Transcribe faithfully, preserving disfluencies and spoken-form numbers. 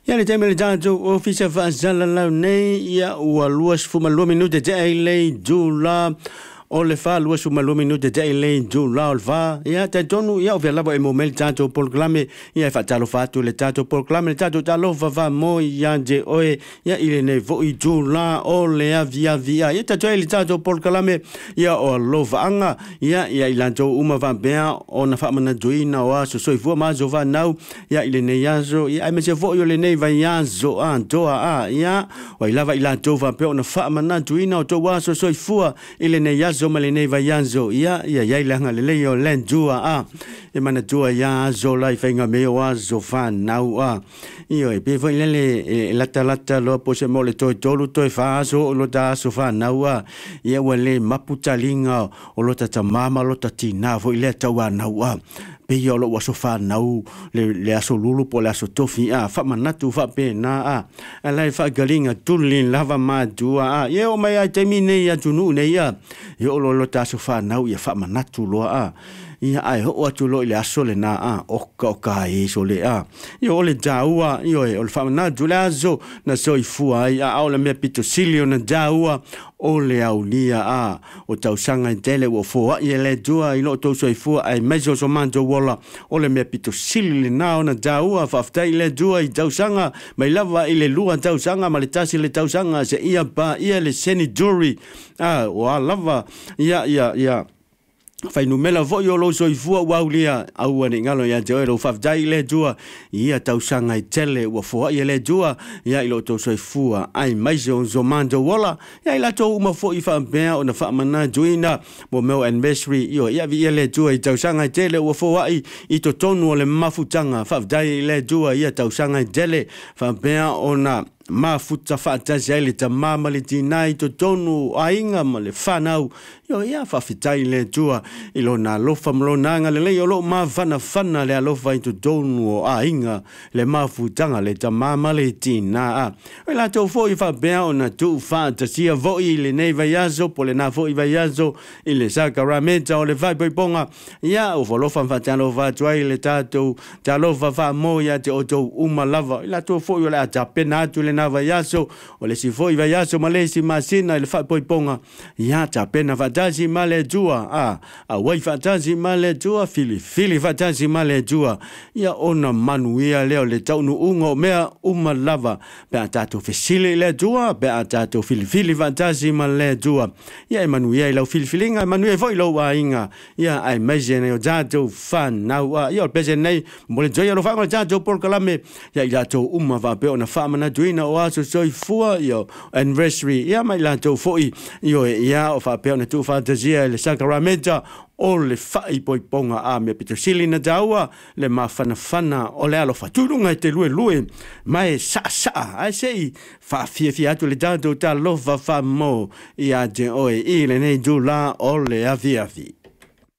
Ia le taimi le tātou ofisa whaasalalau nei ia ua luas fumalua minute te ai lei jula o le wha luas fumalua minute te ai lei jula o le wha ia tai tonu ia o lava e mo mele tātou polklame ia e whaatalo whātu le tātou polklame le tātou talo whawa mo ia je oe ia ile nei vo i jula o le avia via ia tātou e le tātou polklame ia o lo vaanga ia ia ilantou uma whampea o na whamana duina o aso soifua mazo whanau ia ile nei aso ia ai mese vo i o le nei vai aso a toa a ia o i lava ilantou whampea o na whamana duina o tau aso soifua ile nei aso ma le nei vai aso ia ia ia ilanga le lei o len jua a e mana tua ia aso lai whainga me o aso whanau a io e pe foi lele e lata lata lo po se mo le toi tolu toi fa aso o lo ta aso whanau a ia ua le maputalinga o lo ta tamama lo ta tina foi le tau anau a pe ia lo waso whanau le, le aso lulu po le aso tofi a fa manatu fa pe na a a lai fa galinga tulin lava ma dua a ia o mai ai temi nei a tunu nei a ia o lo lo ta aso whanau ia fa manatu lo a ia ai ho atu lo le aso le na a o ka o ka e so le a ia o le jaua ia o le fa manatu le aso na soifua ia a o le mea pito silio na jaua o le aulia a o tausanga i tele o foa i le dua i lo tau soifua ai meso so manjo wola o le mea pito sili le nao na jaua whaftai le dua i tausanga mai lava i le lua tausanga ma le tasi le tausanga se ia pa ia le seni jury a o a lava ia ia ia fai numela vo yo lo soifua wa ulia au ane ngalo ya te oero whaftai le dua ia tausanga i tele ua foa i le dua ia ilo tau soifua ai maise on zo mando wala ia ila tau uma fo i whampea o na whamana juina mo meo anniversary io ia vi le dua i tausanga i tele ua foa i i to tonu o le mafutanga whaftai le dua ia tausanga i tele whampea o na ma futa fatasi ai le tamama le tinai to tonu ainga ma le whanau io ia whawhitai le tua ilo na lofa mlonanga le leo lo ma whana whana le alofa i to tonu o ainga le ma futanga le tamama le tina a e la tau fo i whabea o na tu fantasia vo i le nei vaiazo po le na fo i vaiazo i le sakaramenta o le vai poiponga ia o folofa whatalo whatuai le tātou talofa whamoia te o tau umalava i la tau fo i o le atapena atu le vai aso o le si foi vai aso male si masina le fa poi ponga ya ta pena fatazi male jua a a wai fatazi male jua fili fili fatazi male jua ya ona manuia leo le taunu ungo mea uma lava pe tato fesile le jua pe tato fili fili fatazi male jua ya manuia le fili filinga manuia foi lo wainga ya ai mejene o jato fan na wa ya pese nei mo le joia lo fa jato por kalame ya ya to uma va pe ona fa mana duina o aso soifua io anniversary ia mai la tau foi io ia o fa pe ona tu fantasia le sacramento o le fai poi ponga a me pitosili na jaua le mafana fana o le alo faturunga te lue lue mai sa sa ai sei fa fia fia tu le jato ta lova fa mo ia je oi i le nei jula o le avi avi